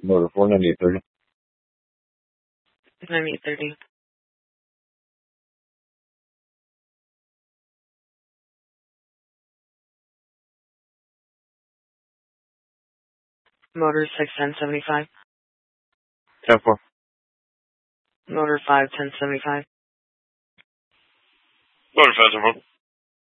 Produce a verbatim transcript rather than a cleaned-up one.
Motor four ninety-eight thirty. ninety-eight thirty. Motor six ten seventy-five. ten four. Motor five ten seventy-five. Motor five ten four.